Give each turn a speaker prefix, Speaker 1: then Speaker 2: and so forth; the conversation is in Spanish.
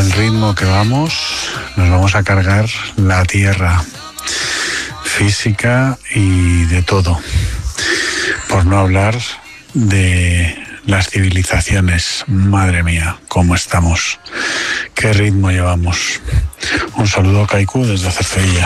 Speaker 1: Al ritmo que vamos, nos vamos a cargar la tierra física y de todo. Por no hablar de las civilizaciones. Madre mía, cómo estamos. Qué ritmo llevamos. Un saludo, Kaiku, desde Cercedilla.